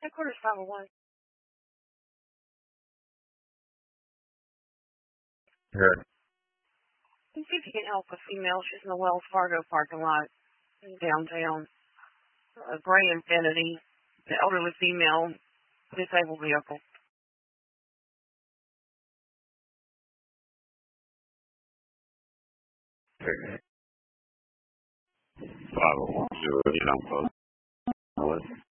Headquarters 501. Good. See if you can help a female. She's in the Wells Fargo parking lot in downtown. A gray Infiniti. The elderly female, disabled vehicle. Okay. 501. You know, close. What?